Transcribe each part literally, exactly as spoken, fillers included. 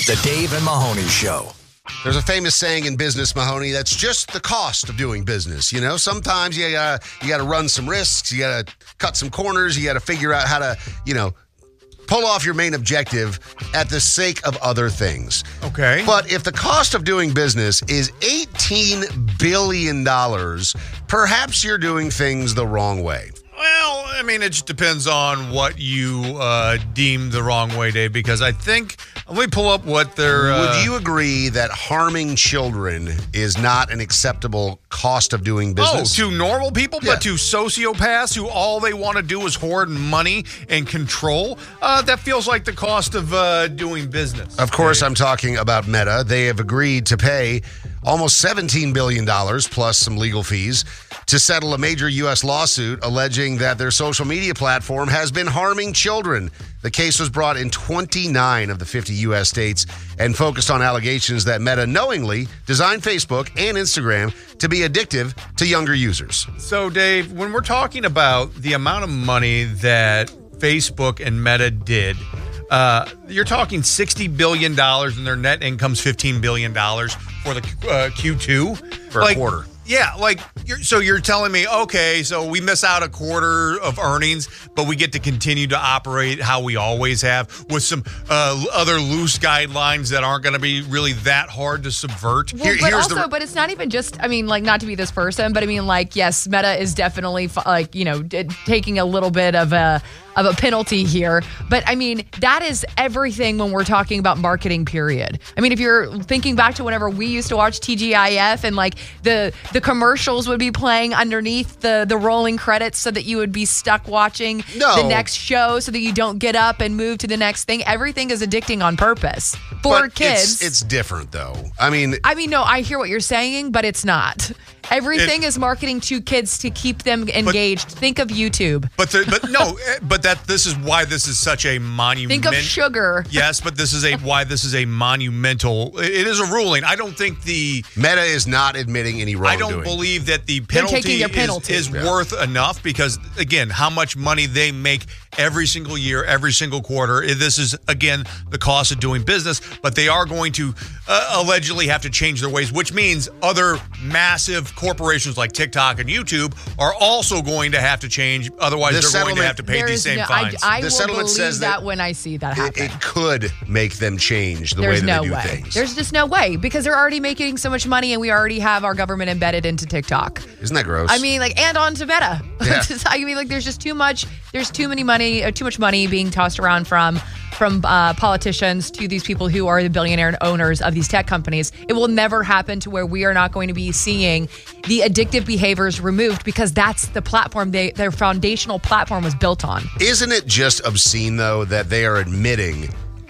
The Dave and Mahoney Show. There's a famous saying in business, Mahoney, that's just the cost of doing business. You know, sometimes you gotta, you gotta run some risks, you gotta cut some corners, you gotta figure out how to, you know, pull off your main objective at the sake of other things. Okay. But if the cost of doing business is eighteen billion dollars, perhaps you're doing things the wrong way. Well, I mean, it just depends on what you uh, deem the wrong way, Dave, because I think, let me pull up what they're... Uh, Would you agree that harming children is not an acceptable cost of doing business? Oh, to normal people, Yeah. but to sociopaths who all they want to do is hoard money and control, uh, that feels like the cost of uh, doing business. Of course, Dave. I'm talking about Meta. They have agreed to pay almost seventeen billion dollars plus some legal fees to settle a major U S lawsuit alleging that their social media platform has been harming children. The case was brought in twenty-nine of the fifty U S states and focused on allegations that Meta knowingly designed Facebook and Instagram to be addictive to younger users. So, Dave, when we're talking about the amount of money that Facebook and Meta did, uh, you're talking sixty billion dollars and their net income's fifteen billion dollars for the uh, Q two. For a quarter. Yeah, like, you're, so you're telling me, okay, so we miss out a quarter of earnings, but we get to continue to operate how we always have with some uh, other loose guidelines that aren't going to be really that hard to subvert. Well, Here- but here's the- also, but it's not even just, I mean, like, not to be this person, but I mean, like, yes, Meta is definitely, f- like, you know, d- taking a little bit of a of a penalty here. But, I mean, that is everything when we're talking about marketing, period. I mean, if you're thinking back to whenever we used to watch T G I F and, like, the the commercials would be playing underneath the, the rolling credits so that you would be stuck watching No. the next show so that you don't get up and move to the next thing. Everything is addicting on purpose for But kids. It's, it's different, though. I mean, I mean, no, I hear what you're saying, but it's not. Everything It- is marketing to kids to keep them engaged. Think of YouTube. But the, but no, eh, but that this is why this is such a monument. Think of sugar. Yes, but this is a why this is a monumental. It is a ruling. I don't think the Meta is not admitting any I wrongdoing. don't believe that the They're penalty, taking their is- penalty. is, Yeah. worth enough because, again, how much money they make every single year, every single quarter. Eh, This is, again, the cost of doing business, but they are going to uh, allegedly have to change their ways, which means other massive corporations like TikTok and YouTube are also going to have to change. Otherwise, The they're going to settlement- have to pay There these is same no, fines. I, I The will settlement believe says that, that when I see that It, happen. it could make them change the way There's that no they do way. things. There's just no way because they're already making so much money and we already have our government embedded into TikTok. Isn't that gross? I mean, like, and onto Meta. Yeah. I mean, like, there's just too much. There's too many money, uh, too much money being tossed around from from uh, politicians to these people who are the billionaire owners of these tech companies. It will never happen to where we are not going to be seeing the addictive behaviors removed because that's the platform they their foundational platform was built on. Isn't it just obscene, though, that they are admitting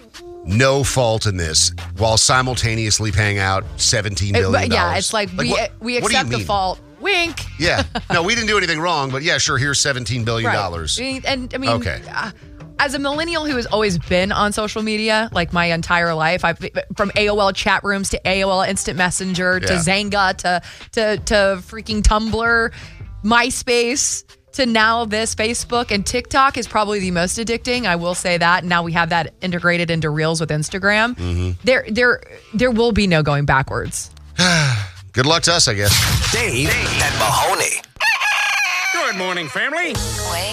no fault in this while simultaneously paying out seventeen It- billion dollars but yeah, it's like, we what- we what do you accept the mean? fault. Wink. Yeah. No, we didn't do anything wrong, but yeah, sure, here's seventeen billion dollars. Right. And I mean, Okay. uh, as a millennial who has always been on social media, like my entire life, I've from A O L chat rooms to A O L Instant Messenger to Yeah. Zanga to to to freaking Tumblr, MySpace to now this Facebook and TikTok is probably the most addicting. I will say that. Now we have that integrated into Reels with Instagram. Mm-hmm. There there there will be no going backwards. Good luck to us, I guess. Dave and Mahoney. Good morning, family.